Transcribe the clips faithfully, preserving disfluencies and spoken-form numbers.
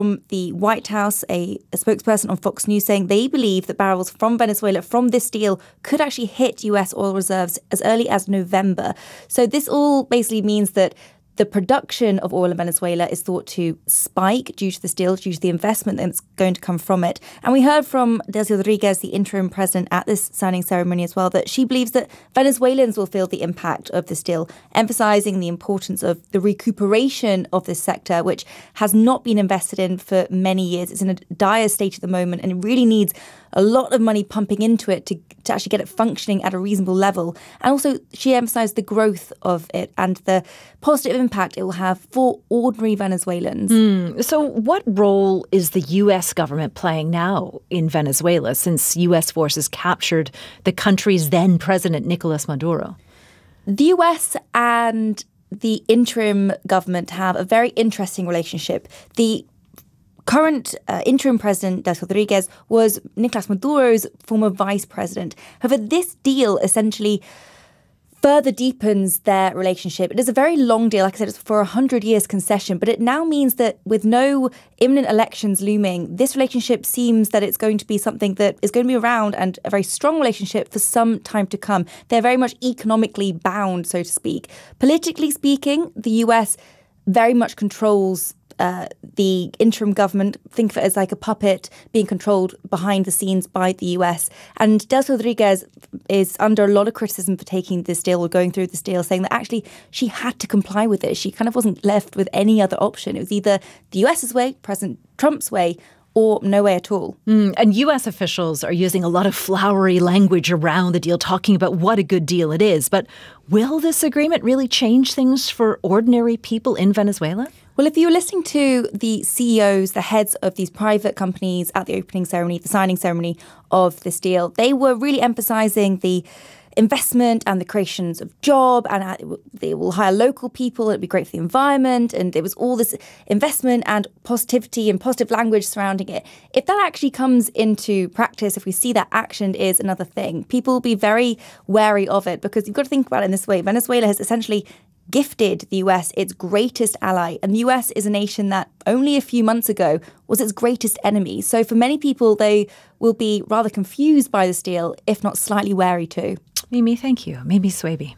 From the White House, a, a spokesperson on Fox News saying they believe that barrels from Venezuela from this deal could actually hit U S oil reserves as early as November. So this all basically means that the production of oil in Venezuela is thought to spike due to this deal, due to the investment that's going to come from it. And we heard from Delcy Rodriguez, the interim president, at this signing ceremony as well, that she believes that Venezuelans will feel the impact of this deal, emphasising the importance of the recuperation of this sector, which has not been invested in for many years. It's in a dire state at the moment, and it really needs a lot of money pumping into it to, to actually get it functioning at a reasonable level. And also, she emphasised the growth of it and the positive impact it will have for ordinary Venezuelans. Mm. So what role is the U S government playing now in Venezuela since U S forces captured the country's then president, Nicolas Maduro? The U S and the interim government have a very interesting relationship. The current uh, interim president, Delcy Rodriguez, was Nicolas Maduro's former vice president. However, this deal essentially further deepens their relationship. It is a very long deal. Like I said, it's for a hundred years concession, but it now means that with no imminent elections looming, this relationship seems that it's going to be something that is going to be around and a very strong relationship for some time to come. They're very much economically bound, so to speak. Politically speaking, the U S very much controls Uh, the interim government. Think of it as like a puppet being controlled behind the scenes by the U S. And Delcy Rodriguez is under a lot of criticism for taking this deal or going through this deal, saying that actually she had to comply with it. She kind of wasn't left with any other option. It was either the US's way, President Trump's way, or no way at all. Mm, and U S officials are using a lot of flowery language around the deal, talking about what a good deal it is. But will this agreement really change things for ordinary people in Venezuela? Well, if you were listening to the C E Os, the heads of these private companies at the opening ceremony, the signing ceremony of this deal, they were really emphasising the investment and the creations of job, and they will hire local people. It'd be great for the environment. And there was all this investment and positivity and positive language surrounding it. If that actually comes into practice, if we see that action is another thing, people will be very wary of it, because you've got to think about it in this way. Venezuela has essentially gifted the U S its greatest ally. And the U S is a nation that only a few months ago was its greatest enemy. So for many people, they will be rather confused by this deal, if not slightly wary too. Mimi, thank you. Mimi Swaby.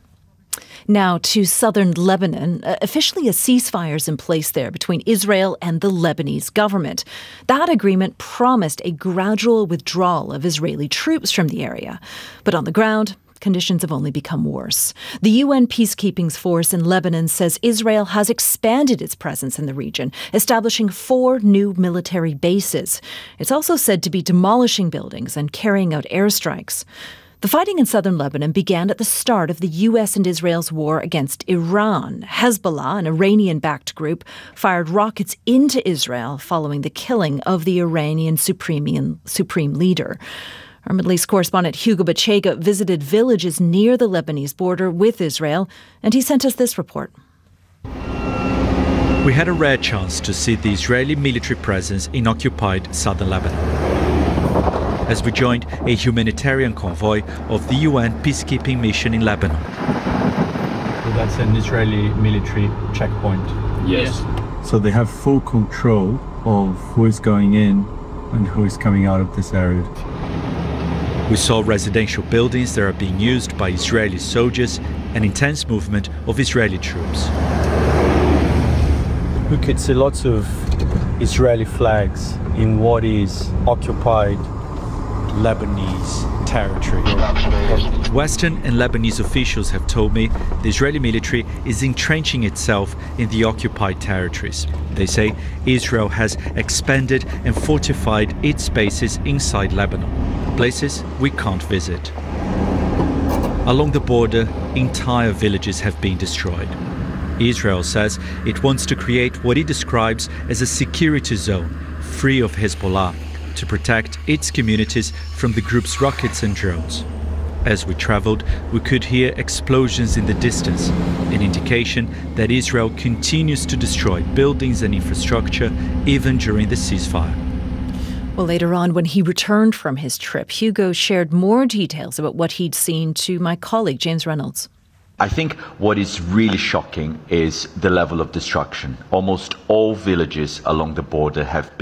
Now to southern Lebanon. Uh, officially, a ceasefire is in place there between Israel and the Lebanese government. That agreement promised a gradual withdrawal of Israeli troops from the area. But on the ground, conditions have only become worse. The U N peacekeeping force in Lebanon says Israel has expanded its presence in the region, establishing four new military bases. It's also said to be demolishing buildings and carrying out airstrikes. The fighting in southern Lebanon began at the start of the U S and Israel's war against Iran. Hezbollah, an Iranian-backed group, fired rockets into Israel following the killing of the Iranian supreme, supreme leader. Our Middle East correspondent Hugo Bachega visited villages near the Lebanese border with Israel, and he sent us this report. We had a rare chance to see the Israeli military presence in occupied southern Lebanon, as we joined a humanitarian convoy of the U N peacekeeping mission in Lebanon. So that's an Israeli military checkpoint? Yes. So they have full control of who is going in and who is coming out of this area. We saw residential buildings that are being used by Israeli soldiers and intense movement of Israeli troops. We could see lots of Israeli flags in what is occupied Lebanese territory. Western and Lebanese officials have told me the Israeli military is entrenching itself in the occupied territories. They say Israel has expanded and fortified its bases inside Lebanon, places we can't visit. Along the border, entire villages have been destroyed. Israel says it wants to create what it describes as a security zone free of Hezbollah, to protect its communities from the group's rockets and drones. As we traveled, we could hear explosions in the distance, an indication that Israel continues to destroy buildings and infrastructure even during the ceasefire. Well, later on, when he returned from his trip, Hugo shared more details about what he'd seen to my colleague, James Reynolds. I think what is really shocking is the level of destruction. Almost all villages along the border have been